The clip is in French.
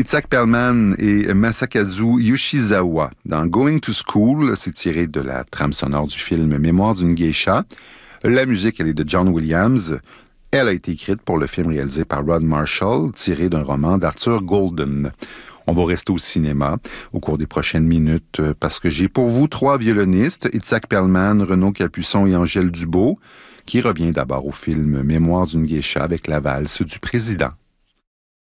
Itzhak Perlman et Masakazu Yoshizawa. Dans Going to School, c'est tiré de la trame sonore du film Mémoire d'une geisha. La musique, elle est de John Williams. Elle a été écrite pour le film réalisé par Rod Marshall, tiré d'un roman d'Arthur Golden. On va rester au cinéma au cours des prochaines minutes parce que j'ai pour vous 3 violonistes, Itzhak Perlman, Renaud Capuçon et Angèle Dubeau, qui revient d'abord au film Mémoire d'une geisha avec la valse du président.